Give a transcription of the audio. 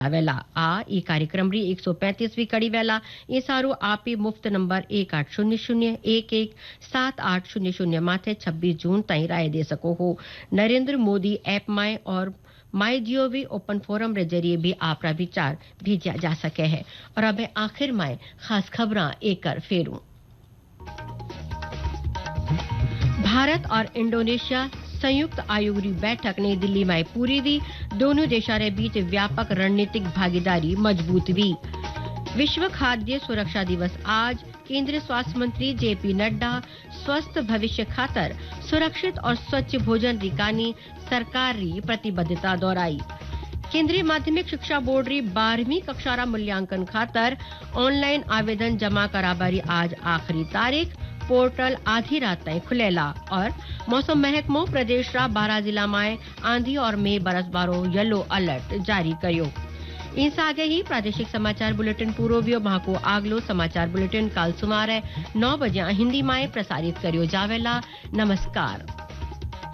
वेला आ ई कार्यक्रम री 135वीं कड़ी वेला ई सारू आपी मुफ्त नंबर 1800117800 माथे 26 जून ताईं राय दे सको हो। नरेंद्र मोदी ऐप माय और माई जीओवी ओपन फोरम रे जरिए भी आपरा विचार भेजा जा सके है। और अब आखिर में खास खबरां एक कर फेरूं। भारत और इंडोनेशिया संयुक्त आयोग री बैठक नई दिल्ली में पूरी दी। दोनों देशों रे बीच व्यापक रणनीतिक भागीदारी मजबूत हुई। विश्व खाद्य सुरक्षा दिवस आज केंद्रीय स्वास्थ्य मंत्री जेपी नड्डा स्वस्थ भविष्य खातर सुरक्षित और स्वच्छ भोजन रिकानी सरकार री प्रतिबद्धता दोहराई। केंद्रीय माध्यमिक शिक्षा बोर्ड री 12वीं कक्षा रा मूल्यांकन खातर ऑनलाइन आवेदन जमा कराबारी आज आखिरी तारीख। पोर्टल आधी रात तक खुलेला। और मौसम महकमो प्रदेश रा 12 जिला में आंधी और में बरसबारो येलो अलर्ट जारी करियो। इन आगे ही प्रादेशिक समाचार बुलेटिन पूरो वियो। माको आगलो समाचार बुलेटिन काल सुमारे 9 बजे हिंदी में प्रसारित करियो जावेला। नमस्कार।